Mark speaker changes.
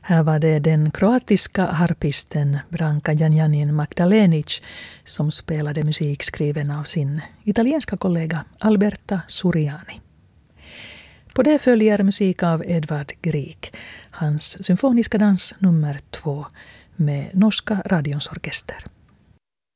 Speaker 1: Här var det den kroatiska harpisten Branka Janjanin Magdalenic som spelade musik skriven av sin italienska kollega Alberta Suriani. På det följer musik av Edvard Grieg, hans symfoniska dans nummer 2 med Norska radions orkester.